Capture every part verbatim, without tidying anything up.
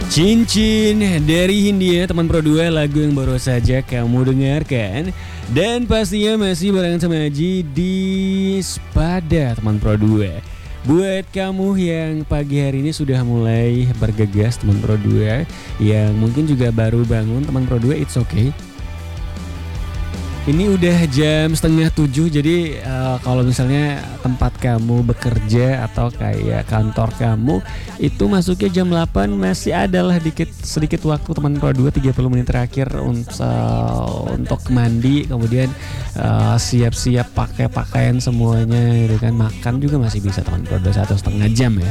Cincin dari Hindia, teman Pro dua, lagu yang baru saja kamu dengarkan. Dan pastinya masih bareng sama Aji di Spada, teman Pro dua. Buat kamu yang pagi hari ini sudah mulai bergegas, teman Pro dua, yang mungkin juga baru bangun, teman Pro dua, it's okay. Ini udah jam setengah tujuh, jadi uh, kalau misalnya tempat kamu bekerja atau kayak kantor kamu itu masuknya jam delapan, masih adalah dikit sedikit waktu, teman Pro dua, tiga puluh menit terakhir untuk uh, untuk mandi, kemudian uh, siap-siap pakai pakaian semuanya gitu kan, makan juga masih bisa, teman Pro dua, satu setengah jam ya.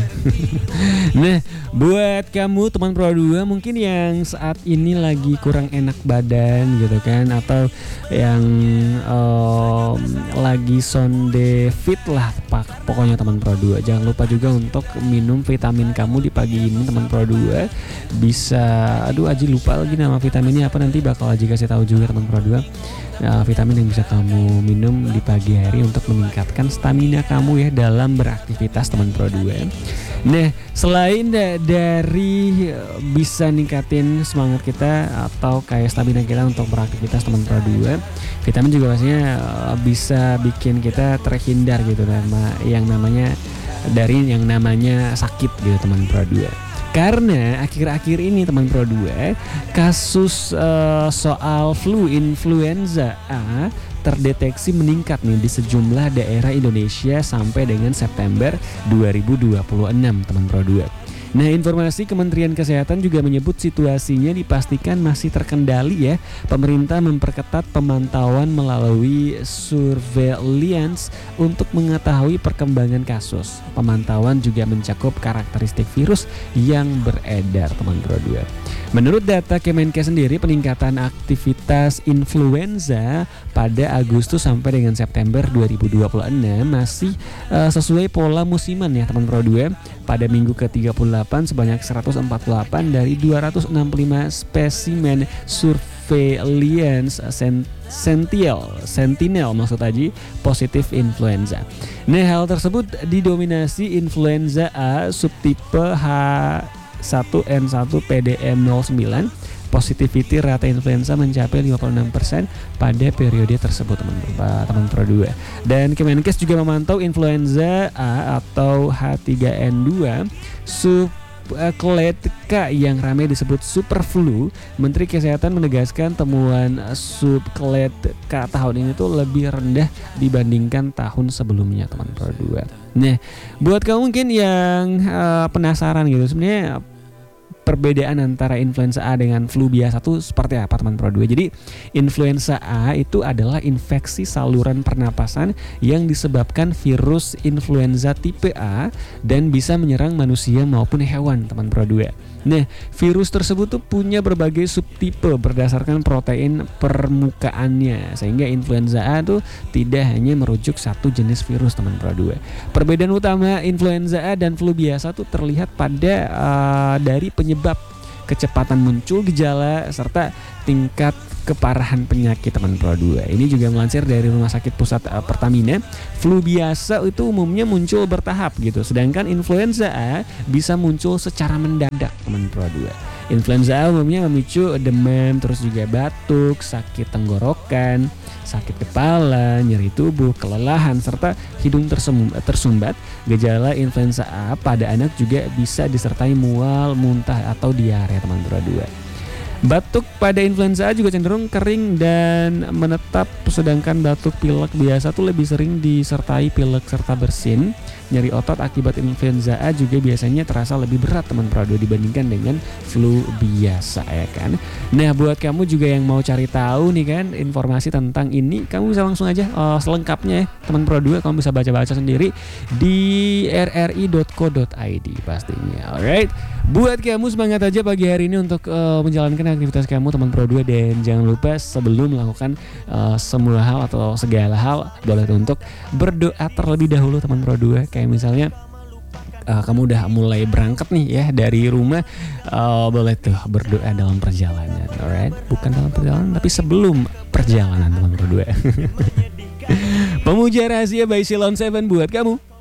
Nah, buat kamu teman Pro dua mungkin yang saat ini lagi kurang enak badan gitu kan, atau yang um, lagi sonde fit lah pokoknya teman Pro dua, jangan lupa juga untuk minum vitamin kamu di pagi ini, teman Pro dua. Bisa, aduh Aji lupa lagi nama vitaminnya apa, nanti bakal Aji kasih tahu juga, teman Pro dua. Uh, vitamin yang bisa kamu minum di pagi hari untuk meningkatkan stamina kamu ya dalam beraktivitas, teman Pro dua. Nah, selain da- dari bisa ningkatin semangat kita atau kayak stamina kita untuk beraktivitas, teman Pro dua, vitamin juga pastinya bisa bikin kita terhindar gitu nama yang namanya dari yang namanya sakit gitu, teman Pro dua. Karena akhir-akhir ini, teman Pro dua, kasus uh, soal flu influenza A terdeteksi meningkat nih di sejumlah daerah Indonesia sampai dengan September dua ribu dua puluh enam, teman Pro dua. Nah, informasi Kementerian Kesehatan juga menyebut situasinya dipastikan masih terkendali ya. Pemerintah memperketat pemantauan melalui surveillance untuk mengetahui perkembangan kasus. Pemantauan juga mencakup karakteristik virus yang beredar, teman Pro dua. Menurut data Kemenkes sendiri, peningkatan aktivitas influenza pada Agustus sampai dengan September dua ribu dua puluh enam masih uh, sesuai pola musiman ya, teman Pro dua. Pada minggu ke tiga puluh delapan sebanyak seratus empat puluh delapan dari dua ratus enam puluh lima spesimen surveillance sentinel, sentinel maksud Aji, positif influenza. Nah, hal tersebut didominasi influenza A subtipe H satu N satu P D M nol sembilan. Positivity rate influenza mencapai lima puluh enam persen pada periode tersebut, teman teman Pro dua. Dan Kemenkes juga memantau influenza A atau H tiga N dua subclade K yang ramai disebut super flu. Menteri Kesehatan menegaskan temuan subclade K tahun ini tuh lebih rendah dibandingkan tahun sebelumnya, teman Pro dua. Nah, buat kamu mungkin yang uh, penasaran gitu, sebenarnya perbedaan antara influenza A dengan flu biasa itu seperti apa, teman Pro dua. Jadi influenza A itu adalah infeksi saluran pernapasan yang disebabkan virus influenza tipe A dan bisa menyerang manusia maupun hewan, teman Pro dua. Nah, virus tersebut tuh punya berbagai subtipe berdasarkan protein permukaannya, sehingga influenza A tuh tidak hanya merujuk satu jenis virus, teman Pro dua. Perbedaan utama influenza A dan flu biasa tuh terlihat pada uh, dari penyebab, kecepatan muncul gejala, serta tingkat keparahan penyakit, teman Pro dua. Ini juga melansir dari Rumah Sakit Pusat uh, Pertamina. Flu biasa itu umumnya muncul bertahap gitu, sedangkan influenza A bisa muncul secara mendadak, teman Pro dua. Influenza A umumnya memicu demam, terus juga batuk, sakit tenggorokan, sakit kepala, nyeri tubuh, kelelahan, serta hidung tersumbat. Gejala influenza A pada anak juga bisa disertai mual, muntah, atau diare, teman Pro dua. Batuk pada influenza A juga cenderung kering dan menetap, sedangkan batuk pilek biasa tuh lebih sering disertai pilek serta bersin. Nyeri otot akibat influenza A juga biasanya terasa lebih berat, teman Pro dua, dibandingkan dengan flu biasa ya kan. Nah, buat kamu juga yang mau cari tahu nih kan informasi tentang ini, kamu bisa langsung aja uh, selengkapnya ya, teman Pro dua, kamu bisa baca-baca sendiri di r r i dot co dot i d pastinya. Alright, buat kamu semangat aja pagi hari ini untuk uh, menjalankan aktivitas kamu, teman Pro dua, dan jangan lupa sebelum melakukan uh, semua hal atau segala hal, boleh untuk berdoa terlebih dahulu, teman Pro dua. Kayak misalnya uh, kamu udah mulai berangkat nih ya dari rumah, uh, boleh tuh berdoa dalam perjalanan, alright? Bukan dalam perjalanan, tapi sebelum perjalanan, teman Pro dua. Pemuja Rahasia by Silon Seven buat kamu.